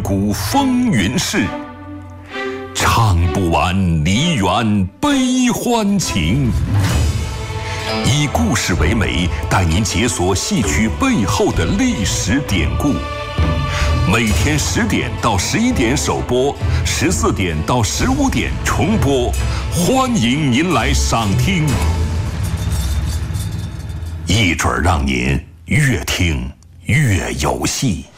千古风云事，唱不完梨园悲欢情。以故事为媒，带您解锁戏曲背后的历史典故。每天10点到11点首播，14点到15点重播，欢迎您来赏听，一准让您越听越有戏。